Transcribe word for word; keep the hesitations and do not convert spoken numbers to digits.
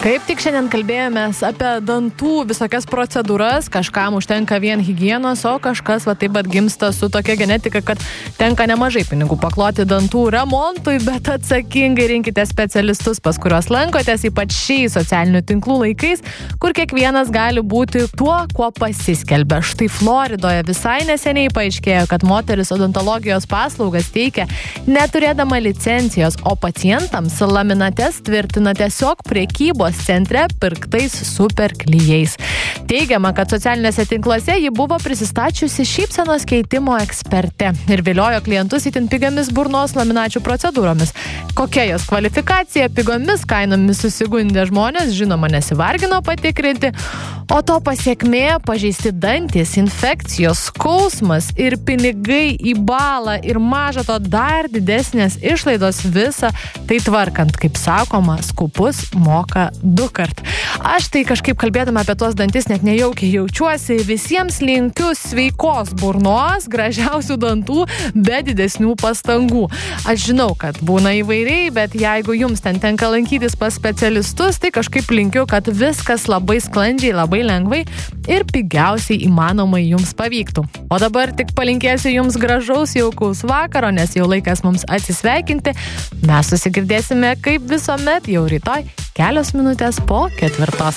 Kaip tik šiandien kalbėjomės apie dantų visokias procedūras, kažkam užtenka vien higienos, o kažkas va taip pat gimsta su tokia genetika, kad tenka nemažai pinigų pakloti dantų remontui, bet atsakingai rinkite specialistus, pas kuriuos lankotės, ypač šiais socialinių tinklų laikais, kur kiekvienas gali būti tuo, kuo pasiskelbia. Štai Floridoje visai neseniai paaiškėjo, kad moteris odontologijos paslaugas teikia neturėdama licencijos, o pacientams laminates tvirtina tiesiog prekybos centre pirktais superklijais. Teigiama, kad socialinėse tinkluose ji buvo prisistačiusi šypsenos keitimo eksperte ir viliojo klientus itin pigiamis burnos laminačių procedūromis. Kokia jos kvalifikacija, pigomis kainomis susigundė žmonės, žinoma, nesivargino patikrinti, o to pasiekmė pažeisti dantys, infekcijos, skausmas ir pinigai į balą ir maža to dar didesnės išlaidos visą tai tvarkant, kaip sakoma, skupus moka du kart. Aš tai kažkaip kalbėdama apie tuos dantis net nejaukiai jaučiuosi, visiems linkiu sveikos burnos, gražiausių dantų, be didesnių pastangų. Aš žinau, kad būna įvairiai, bet jeigu jums ten tenka lankytis pas specialistus, tai kažkaip linkiu, kad viskas labai sklandžiai, labai lengvai ir pigiausiai įmanomai jums pavyktų. O dabar tik palinkėsiu jums gražaus, jaukaus vakaro, nes jau laikas mums atsisveikinti. Mes susigirdėsime kaip visuomet jau rytoj, kelios minutės po ketvirtos.